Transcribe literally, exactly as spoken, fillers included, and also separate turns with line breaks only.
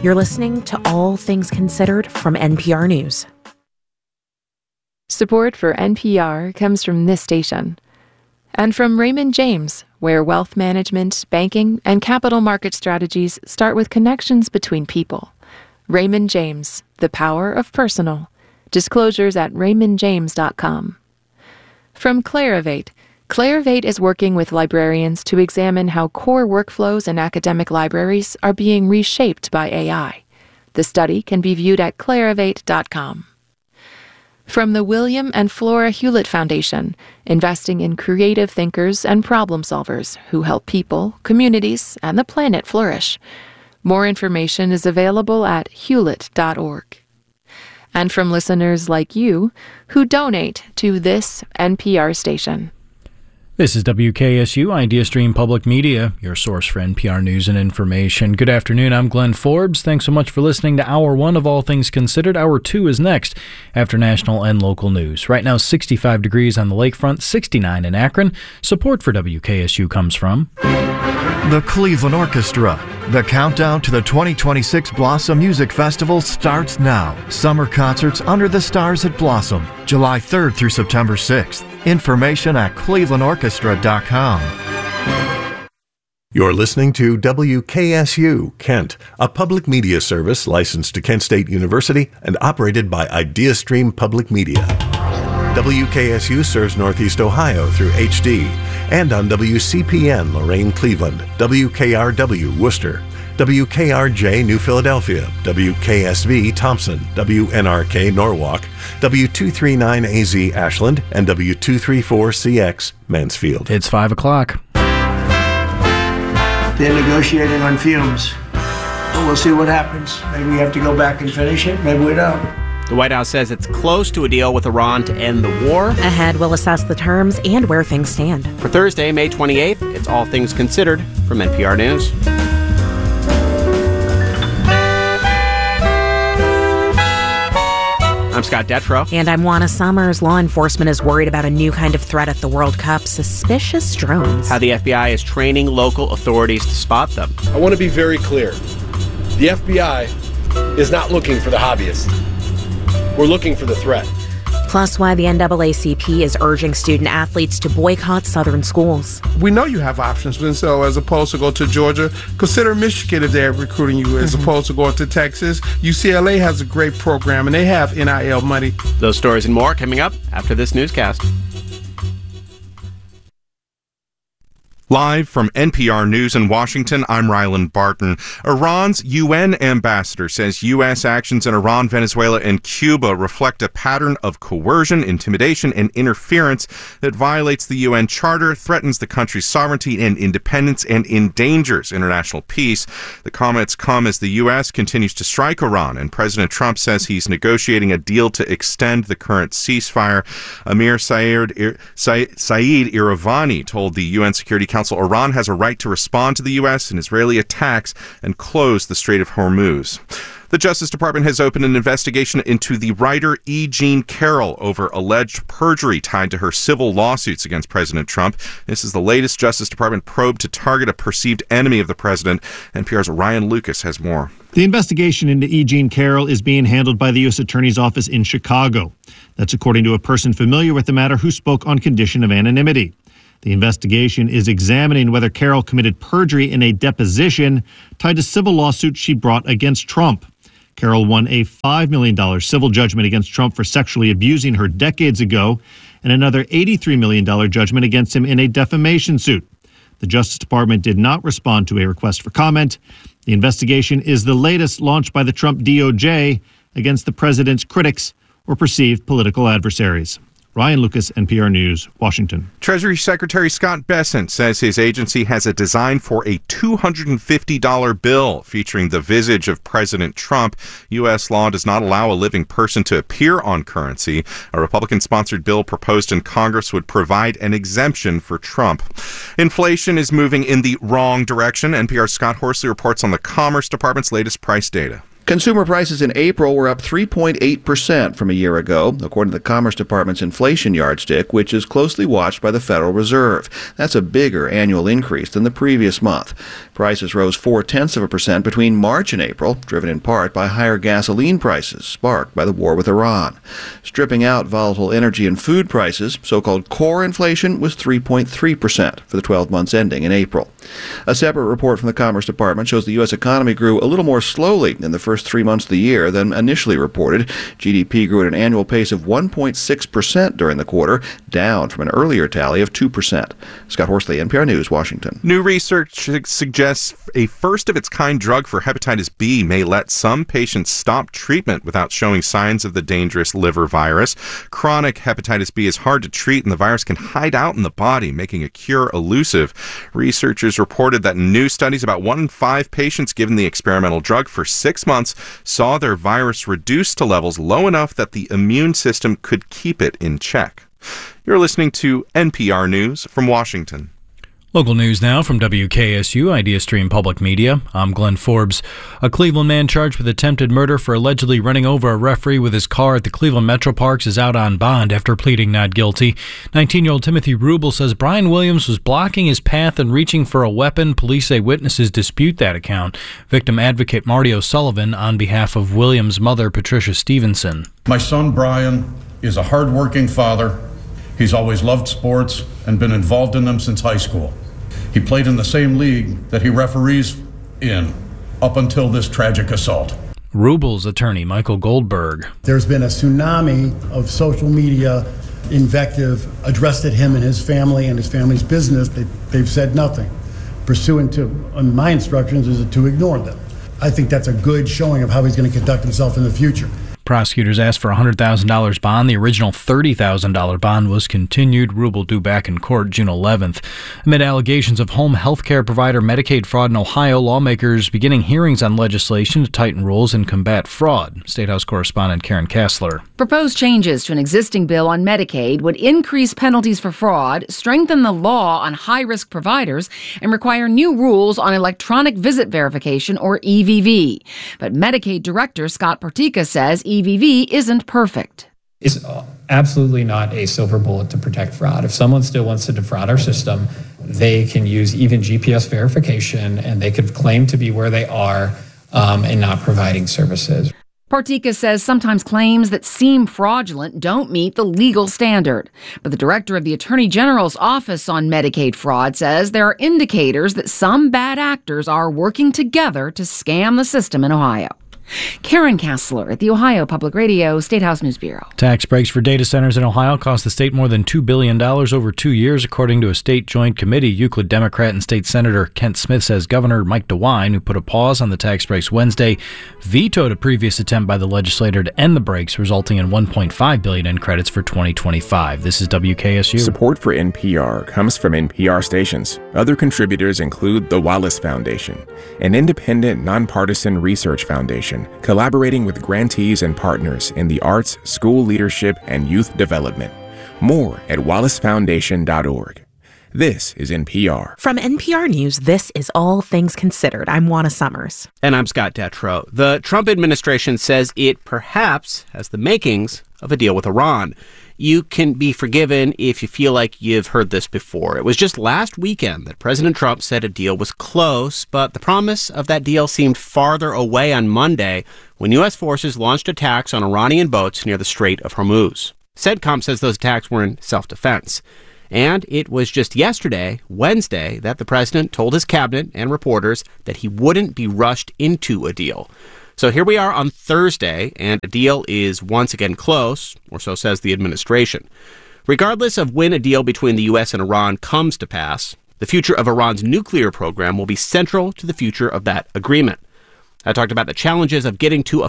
You're listening to All Things Considered from N P R News.
Support for N P R comes from this station and from Raymond James, where wealth management, banking, and capital market strategies start with connections between people. Raymond James, the power of personal. Disclosures at raymond james dot com. From Clarivate. Clarivate is working with librarians to examine how core workflows in academic libraries are being reshaped by A I. The study can be viewed at clarivate dot com. From the William and Flora Hewlett Foundation, investing in creative thinkers and problem solvers who help people, communities, and the planet flourish. More information is available at hewlett dot org. And from listeners like you who donate to this N P R station.
This is W K S U IdeaStream Public Media, your source for N P R news and information. Good afternoon, I'm Glenn Forbes. Thanks so much for listening to Hour one of All Things Considered. Hour two is next after national and local news. Right now, sixty-five degrees on the lakefront, sixty-nine in Akron. Support for W K S U comes from
the Cleveland Orchestra. The countdown to the twenty twenty-six Blossom Music Festival starts now. Summer concerts under the stars at Blossom, July third through September sixth. Information at cleveland orchestra dot com.
You're listening to W K S U, Kent, a public media service licensed to Kent State University and operated by IdeaStream Public Media. W K S U serves Northeast Ohio through H D and on W C P N Lorain Cleveland, W K R W Worcester, W K R J New Philadelphia, W K S V Thompson, W N R K Norwalk, W two thirty-nine A Z Ashland, and W two thirty-four C X Mansfield.
It's five o'clock.
They're negotiating on fumes. We'll see what happens. Maybe we have to go back and finish it. Maybe we don't.
The White House says it's close to a deal with Iran to end the war.
Ahead, we'll assess the terms and where things stand.
For Thursday, May twenty-eighth, it's All Things Considered from N P R News. I'm Scott Detrow.
And I'm Juana Summers. Law enforcement is worried about a new kind of threat at the World Cup, suspicious drones.
How the F B I is training local authorities to spot them.
I want to be very clear. The F B I is not looking for the hobbyist. We're looking for the threat.
Plus, why the N double A C P is urging student athletes to boycott Southern schools.
We know you have options, and so as opposed to go to Georgia, consider Michigan if they're recruiting you, as mm-hmm. opposed to going to Texas. U C L A has a great program, and they have N I L money.
Those stories and more coming up after this newscast.
Live from N P R News in Washington, I'm Ryland Barton. Iran's U N ambassador says U S actions in Iran, Venezuela, and Cuba reflect a pattern of coercion, intimidation, and interference that violates the U N Charter, threatens the country's sovereignty and independence, and endangers international peace. The comments come as the U S continues to strike Iran, and President Trump says he's negotiating a deal to extend the current ceasefire. Amir Saeed Iravani told the U N Security Council Iran has a right to respond to the U S and Israeli attacks and close the Strait of Hormuz. The Justice Department has opened an investigation into the writer E. Jean Carroll over alleged perjury tied to her civil lawsuits against President Trump. This is the latest Justice Department probe to target a perceived enemy of the president. N P R's Ryan Lucas has more.
The investigation into E. Jean Carroll is being handled by the U S Attorney's Office in Chicago. That's according to a person familiar with the matter who spoke on condition of anonymity. The investigation is examining whether Carroll committed perjury in a deposition tied to civil lawsuits she brought against Trump. Carroll won a five million dollars civil judgment against Trump for sexually abusing her decades ago and another eighty-three million dollars judgment against him in a defamation suit. The Justice Department did not respond to a request for comment. The investigation is the latest launched by the Trump D O J against the president's critics or perceived political adversaries. Ryan Lucas, N P R News, Washington.
Treasury Secretary Scott Bessent says his agency has a design for a two hundred fifty dollars bill featuring the visage of President Trump. U S law does not allow a living person to appear on currency. A Republican-sponsored bill proposed in Congress would provide an exemption for Trump. Inflation is moving in the wrong direction. N P R's Scott Horsley reports on the Commerce Department's latest price data.
Consumer prices in April were up three point eight percent from a year ago, according to the Commerce Department's inflation yardstick, which is closely watched by the Federal Reserve. That's a bigger annual increase than the previous month. Prices rose four-tenths of a percent between March and April, driven in part by higher gasoline prices sparked by the war with Iran. Stripping out volatile energy and food prices, so-called core inflation was three point three percent for the twelve months ending in April. A separate report from the Commerce Department shows the U S economy grew a little more slowly in the first three months of the year than initially reported. G D P grew at an annual pace of one point six percent during the quarter, down from an earlier tally of two percent. Scott Horsley, N P R News, Washington.
New research suggests a first-of-its-kind drug for hepatitis B may let some patients stop treatment without showing signs of the dangerous liver virus. Chronic hepatitis B is hard to treat, and the virus can hide out in the body, making a cure elusive. Researchers reported that in new studies, about one in five patients given the experimental drug for six months saw their virus reduced to levels low enough that the immune system could keep it in check. You're listening to N P R News from Washington.
Local news now from W K S U IdeaStream Public Media. I'm Glenn Forbes. A Cleveland man charged with attempted murder for allegedly running over a referee with his car at the Cleveland Metro Parks is out on bond after pleading not guilty. nineteen-year-old Timothy Rubel says Brian Williams was blocking his path and reaching for a weapon. Police say witnesses dispute that account. Victim advocate Marty O'Sullivan on behalf of Williams' mother, Patricia Stevenson.
My son Brian is a hard-working father. He's always loved sports and been involved in them since high school. He played in the same league that he referees in up until this tragic assault.
Rubel's attorney, Michael Goldberg.
There's been a tsunami of social media invective addressed at him and his family and his family's business. They, they've said nothing. Pursuant to my instructions is to ignore them. I think that's a good showing of how he's going to conduct himself in the future.
Prosecutors asked for a one hundred thousand dollars bond. The original thirty thousand dollars bond was continued. Rubel due back in court June eleventh. Amid allegations of home health care provider Medicaid fraud in Ohio, lawmakers beginning hearings on legislation to tighten rules and combat fraud. State House correspondent Karen Kessler.
Proposed changes to an existing bill on Medicaid would increase penalties for fraud, strengthen the law on high-risk providers, and require new rules on electronic visit verification, or E V V. But Medicaid Director Scott Partika says E V V isn't perfect.
It's absolutely not a silver bullet to protect fraud. If someone still wants to defraud our system, they can use even G P S verification, and they could claim to be where they are um, and not providing services.
Partika says sometimes claims that seem fraudulent don't meet the legal standard. But the director of the Attorney General's Office on Medicaid Fraud says there are indicators that some bad actors are working together to scam the system in Ohio. Karen Kessler at the Ohio Public Radio State House News Bureau.
Tax breaks for data centers in Ohio cost the state more than two billion dollars over two years, according to a state joint committee. Euclid Democrat and State Senator Kent Smith says Governor Mike DeWine, who put a pause on the tax breaks Wednesday, vetoed a previous attempt by the legislature to end the breaks, resulting in one point five billion dollars in credits for twenty twenty-five. This is W K S U.
Support for N P R comes from N P R stations. Other contributors include the Wallace Foundation, an independent, nonpartisan research foundation collaborating with grantees and partners in the arts, school leadership, and youth development. More at wallace foundation dot org. This is N P R.
From N P R News, this is All Things Considered. I'm Juana Summers.
And I'm Scott Detrow. The Trump administration says it perhaps has the makings of a deal with Iran. You can be forgiven if you feel like you've heard this before. It was just last weekend that President Trump said a deal was close, but the promise of that deal seemed farther away on Monday when U S forces launched attacks on Iranian boats near the Strait of Hormuz. CENTCOM says those attacks were in self-defense. And it was just yesterday, Wednesday, that the president told his cabinet and reporters that he wouldn't be rushed into a deal. So here we are on Thursday, and a deal is once again close, or so says the administration. Regardless of when a deal between the U S and Iran comes to pass, the future of Iran's nuclear program will be central to the future of that agreement. I talked about the challenges of getting to a